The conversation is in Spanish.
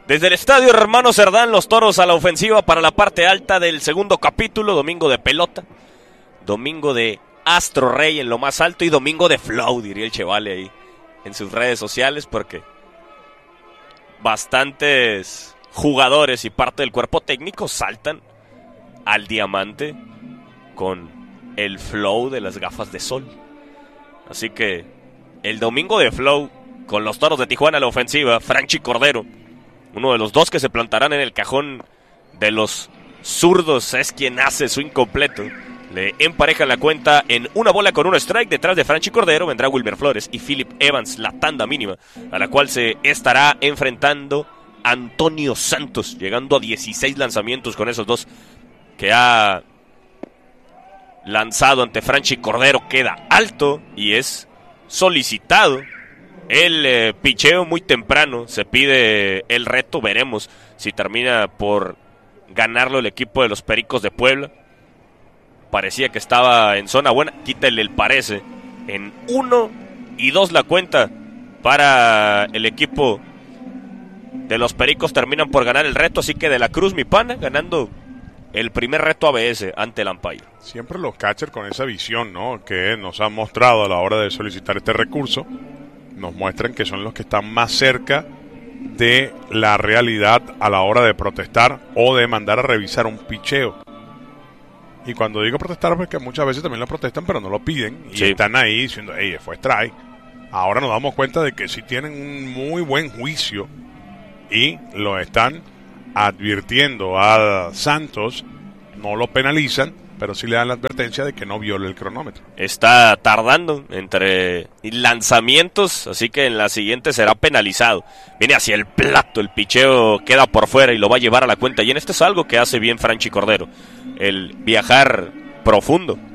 Desde el estadio Hermano Cerdán, los Toros a la ofensiva para la parte alta del segundo capítulo. Domingo de pelota, domingo de Astro Rey en lo más alto y domingo de flow, diría el Chevale ahí en sus redes sociales, porque bastantes jugadores y parte del cuerpo técnico saltan al diamante con el flow de las gafas de sol. Así que el domingo de flow con los Toros de Tijuana a la ofensiva, Franchi Cordero, uno de los dos que se plantarán en el cajón de los zurdos, es quien hace su incompleto. Le emparejan la cuenta en una bola con un strike. Detrás de Franchi Cordero vendrá Wilmer Flores y Philip Evans, la tanda mínima, a la cual se estará enfrentando Antonio Santos, llegando a 16 lanzamientos con esos dos que ha lanzado ante Franchi Cordero. Queda alto y es solicitado el picheo muy temprano. Se pide el reto, veremos si termina por ganarlo el equipo de los Pericos de Puebla. Parecía que estaba en zona buena, quítale el parece. En 1-2 la cuenta para el equipo de los Pericos. Terminan por ganar el reto, así que De la Cruz, mi pana, ganando el primer reto ABS ante el umpire. Siempre los catchers con esa visión, ¿no?, que nos han mostrado a la hora de solicitar este recurso, nos muestran que son los que están más cerca de la realidad a la hora de protestar o de mandar a revisar un picheo. Y cuando digo protestar, porque muchas veces también lo protestan, pero no lo piden. Y están ahí diciendo, hey, fue strike. Ahora nos damos cuenta de que sí tienen un muy buen juicio y lo están advirtiendo a Santos. No lo penalizan, pero sí le dan la advertencia de que no viole el cronómetro. Está tardando entre lanzamientos, así que en la siguiente será penalizado. Viene hacia el plato, el picheo queda por fuera y lo va a llevar a la cuenta. Y en este es algo que hace bien Franchi Cordero, el viajar profundo.